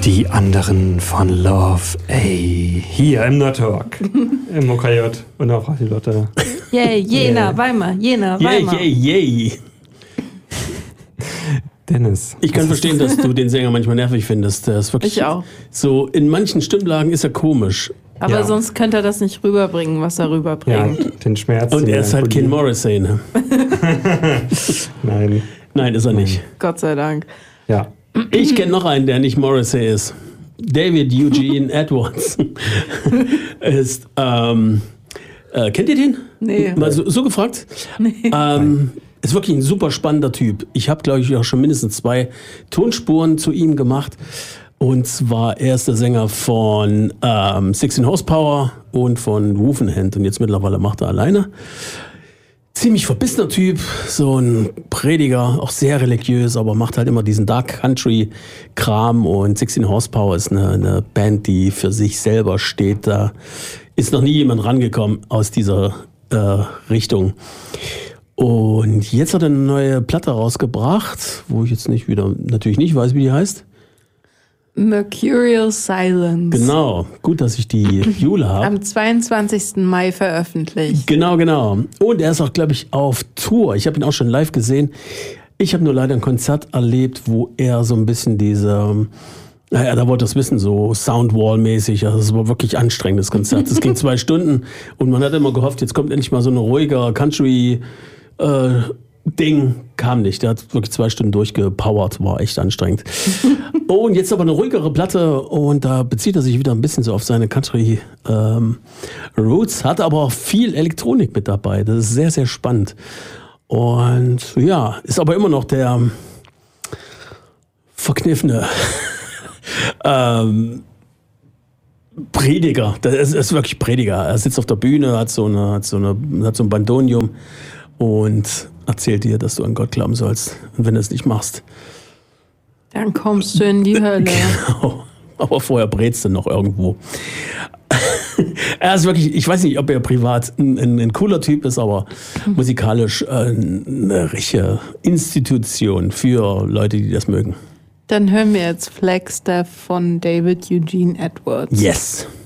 Die anderen von Love, ey, hier im Nerdtalk, im OKJ und auf Radio Lotte. Yay, Jena, Weimar, Jena, Weimar. Yay. Dennis. Ich kann verstehen, dass du den Sänger manchmal nervig findest. Der ist wirklich Ich auch. so, in manchen Stimmlagen ist er komisch. Aber Ja. sonst könnte er das nicht rüberbringen, was er Ja, rüberbringt. den Schmerz. Und den er ist halt Ken Morrissey, ne? Nein, Nein, ist er nicht. Gott sei Dank. ja. Ich kenne noch einen, der nicht Morrissey ist. David Eugene Edwards ist, kennt ihr den? Nee. Mal so gefragt? Nee. Ist wirklich ein super spannender Typ. Ich habe, glaube ich, auch schon mindestens 2 Tonspuren zu ihm gemacht. Und zwar er ist der Sänger von 16 Horsepower und von Wolfenhand. Und jetzt mittlerweile macht er alleine. Ziemlich verbissener Typ, so ein Prediger, auch sehr religiös, aber macht halt immer diesen Dark Country Kram. Und 16 Horsepower ist eine Band, die für sich selber steht. Da ist noch nie jemand rangekommen aus dieser Richtung. Und jetzt hat er eine neue Platte rausgebracht, wo ich jetzt natürlich nicht weiß, wie die heißt. Mercurial Silence. Genau, gut, dass ich die Jule habe. Am 22. Mai veröffentlicht. Genau. Und er ist auch, glaube ich, auf Tour. Ich habe ihn auch schon live gesehen. Ich habe nur leider ein Konzert erlebt, wo er so ein bisschen da wollte das wissen, so Soundwall-mäßig. Also es war wirklich anstrengendes Konzert. Es ging 2 Stunden und man hat immer gehofft, jetzt kommt endlich mal so eine ruhiger Country Ding. Kam nicht. Der hat wirklich 2 Stunden durchgepowert. War echt anstrengend. Und jetzt aber eine ruhigere Platte und da bezieht er sich wieder ein bisschen so auf seine Country Roots. Hat aber auch viel Elektronik mit dabei. Das ist sehr, sehr spannend. Und ja, ist aber immer noch der verkniffene Prediger. Das ist wirklich Prediger. Er sitzt auf der Bühne, hat so ein Bandonium und erzählt dir, dass du an Gott glauben sollst. Und wenn du es nicht machst, Dann kommst du in die Hölle. genau. Aber vorher brätst du noch irgendwo. Er ist wirklich, ich weiß nicht, ob er privat ein cooler Typ ist, aber musikalisch eine richtige Institution für Leute, die das mögen. Dann hören wir jetzt Flagstaff von David Eugene Edwards. Yes.